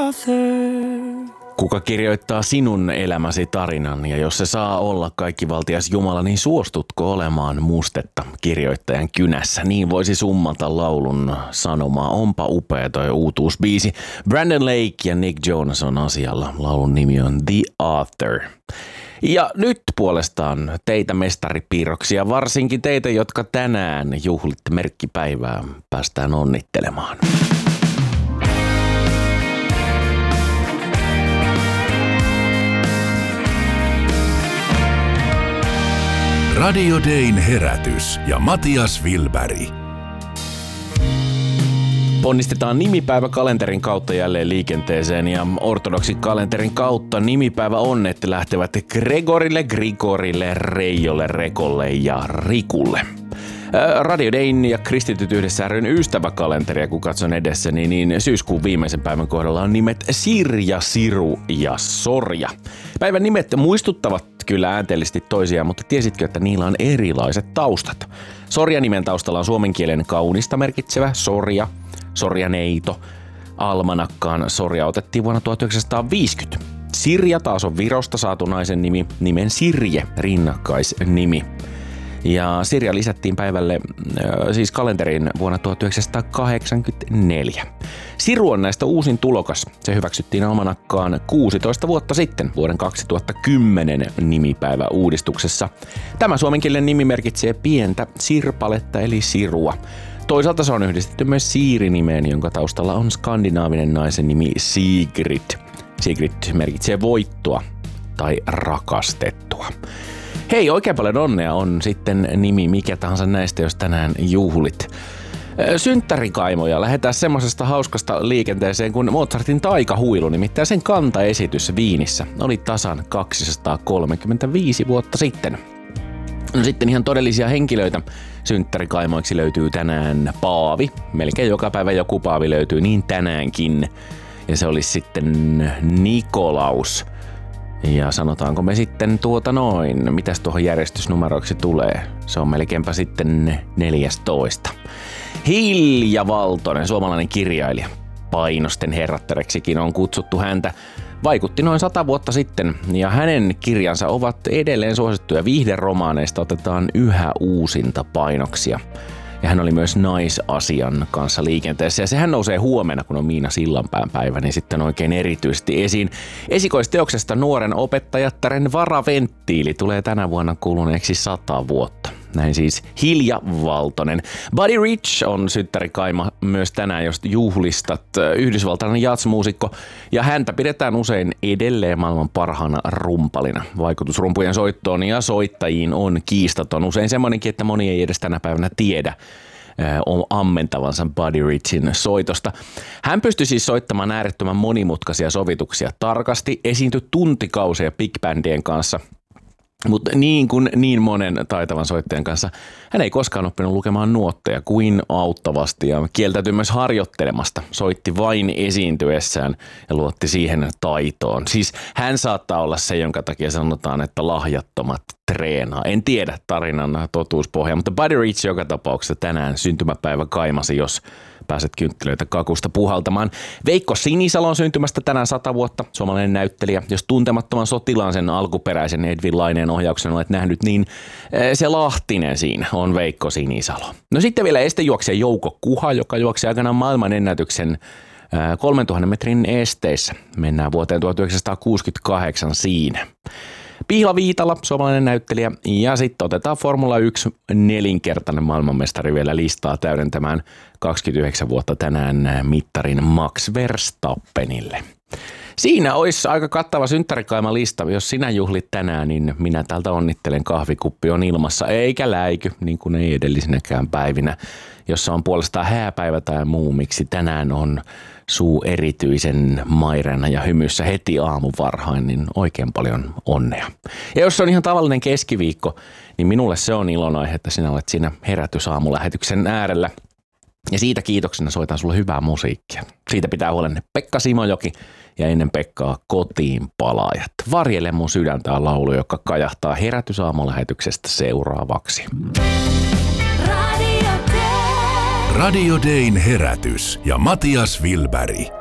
author. Kuka kirjoittaa sinun elämäsi tarinan, ja jos se saa olla kaikkivaltias Jumala, niin suostutko olemaan mustetta kirjoittajan kynässä? Niin voisi summata laulun sanomaa. Onpa upea toi uutuusbiisi. Brandon Lake ja Nick Jonas on asialla. Laulun nimi on The Author. Ja nyt puolestaan teitä mestaripiirroksia, varsinkin teitä, jotka tänään juhlitte merkkipäivää, päästään onnittelemaan. Radio Dayn herätys ja Matias Wilberg. Ponnistetaan nimipäiväkalenterin kautta jälleen liikenteeseen ja ortodoksikalenterin kautta nimipäiväonnet lähtevät Gregorille, Grigorille, Reijolle, Rekolle ja Rikulle. Radio Dayn ja Kristityt yhdessä ry:n ystäväkalenteria, kun katson edessä, niin syyskuun viimeisen päivän kohdalla on nimet Sirja, Siru ja Sorja. Päivän nimet muistuttavat kyllä äänteellisesti toisiaan, mutta tiesitkö, että niillä on erilaiset taustat? Sorja-nimen taustalla on suomen kielen kaunista merkitsevä Sorja, Sorjaneito. Almanakkaan Sorja otettiin vuonna 1950. Sirja taas on Virosta saatu naisen nimi, nimen Sirje rinnakkaisnimi. Ja Sirja lisättiin päivälle siis kalenteriin vuonna 1984. Siru on näistä uusin tulokas. Se hyväksyttiin almanakkaan 16 vuotta sitten vuoden 2010 nimipäiväuudistuksessa. Tämä suomenkielinen nimi merkitsee pientä sirpaletta eli sirua. Toisaalta se on yhdistetty myös Siiri-nimeen, jonka taustalla on skandinaavinen naisen nimi Sigrid. Sigrid merkitsee voittoa tai rakastettua. Hei, oikein paljon onnea on sitten nimi mikä tahansa näistä, jos tänään juhlit. Synttärikaimoja lähdetään semmoisesta hauskasta liikenteeseen kuin Mozartin taikahuilu, nimittäin sen kantaesitys Viinissä oli tasan 235 vuotta sitten. No sitten ihan todellisia henkilöitä synttärikaimoiksi löytyy tänään Paavi. Melkein joka päivä joku Paavi löytyy, niin tänäänkin. Ja se olisi sitten Nikolaus. Ja sanotaanko me sitten mitäs tuohon järjestysnumeroiksi tulee? Se on melkeinpä sitten 14. Hilja Valtonen, suomalainen kirjailija. Painosten herrattareksikin on kutsuttu häntä. Vaikutti noin 100 vuotta sitten ja hänen kirjansa ovat edelleen suosittuja. Viihderomaaneista otetaan yhä uusinta painoksia. Ja hän oli myös naisasian kanssa liikenteessä. Ja sehän nousee huomenna, kun on Miina Sillanpään päivä, niin sitten oikein erityisesti esiin. Esikoisteoksesta Nuoren opettajattaren varaventtiili tulee tänä vuonna kuluneeksi 100 vuotta. Näin siis Hilja Valtonen. Buddy Rich on synttärikaima myös tänään, jos juhlistat, yhdysvaltalainen jazzmuusikko. Ja häntä pidetään usein edelleen maailman parhaana rumpalina. Vaikutusrumpujen soittoon ja soittajiin on kiistaton. Usein semmoinenkin, että moni ei edes tänä päivänä tiedä ammentavansa Buddy Richin soitosta. Hän pystyi siis soittamaan äärettömän monimutkaisia sovituksia tarkasti, esiintyi tuntikausia big bandien kanssa. Mutta niin kuin niin monen taitavan soittajan kanssa, hän ei koskaan oppinut lukemaan nuotteja kuin auttavasti ja kieltäytyi myös harjoittelemasta. Soitti vain esiintyessään ja luotti siihen taitoon. Siis hän saattaa olla se, jonka takia sanotaan, että lahjattomat treenaa. En tiedä tarinan totuuspohjaa, mutta Buddy Rich joka tapauksessa tänään syntymäpäivä kaimasi, jos pääset kynttilöitä kakusta puhaltamaan. Veikko Sinisalo on syntymästä tänään 100 vuotta, suomalainen näyttelijä. Jos tuntemattoman sotilaan sen alkuperäisen Edwin Laineen ohjauksen olet nähnyt, niin se Lahtinen siinä on Veikko Sinisalo. No sitten vielä estejuoksija Jouko Kuha, joka juoksi aikanaan maailmanennätyksen 3000 metrin esteissä. Mennään vuoteen 1968 siinä. Pihla Viitala, suomalainen näyttelijä, ja sitten otetaan Formula 1 nelinkertainen maailmanmestari vielä listaa täydentämään 29 vuotta tänään mittarin Max Verstappenille. Siinä olisi aika kattava synttärikaima lista. Jos sinä juhlit tänään, niin minä täältä onnittelen. Kahvikuppi on ilmassa, eikä läiky, niin kuin ei edellisinäkään päivinä. Jossa on puolestaan hääpäivä tai muu, miksi tänään on suu erityisen maireena ja hymyssä heti aamuvarhain, niin oikein paljon onnea. Ja jos se on ihan tavallinen keskiviikko, niin minulle se on ilonaihe, että sinä olet siinä herätysaamulähetyksen äärellä. Ja siitä kiitoksena soitan sulle hyvää musiikkia. Siitä pitää huolen Pekka Simojoki ja ennen Pekkaa Kotiin palaajat. Varjele mun sydäntä on laulu, joka kajahtaa herätysaamulähetyksestä seuraavaksi. Radio Dayn herätys ja Matias Wilberg.